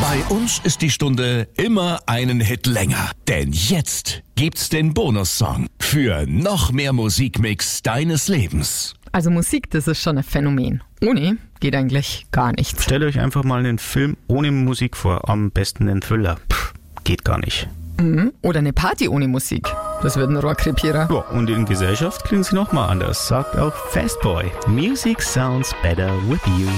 Bei uns ist die Stunde immer einen Hit länger. Denn jetzt gibt's den Bonussong für noch mehr Musikmix deines Lebens. Also Musik, das ist schon ein Phänomen. Ohne geht eigentlich gar nichts. Stellt euch einfach mal einen Film ohne Musik vor. Am besten einen Thriller. Geht gar nicht. Oder eine Party ohne Musik. Das wird ein Rohrkrepierer. Ja, und in Gesellschaft klingt sie nochmal anders, sagt auch Fastboy. Music sounds better with you.